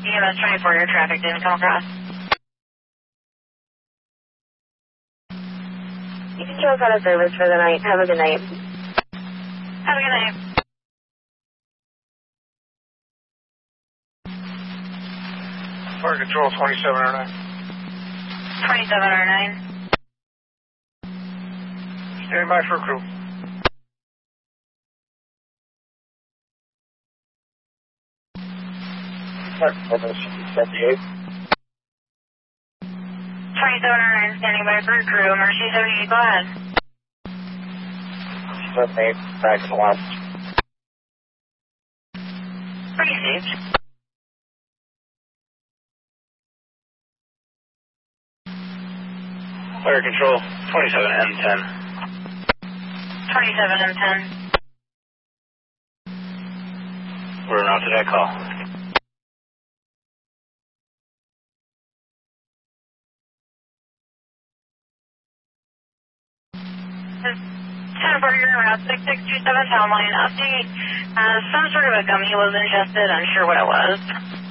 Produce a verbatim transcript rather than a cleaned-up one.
E M S twenty-four, your traffic didn't come across. You can choose out of service for the night. Have a good night. Have a good night. Fire Control twenty-seven oh nine. twenty-seven oh nine. Stand by for crew. seventy-eight. twenty-seven oh nine, standing by for crew. Mercy seventy-eight, go ahead. seventy-eight, back to the left. Received. Fire Control twenty-seven N ten. twenty-seven and ten. We're on to that call. ten for your route six six two seven town line update. Uh, some sort of a gummy was ingested, unsure what it was.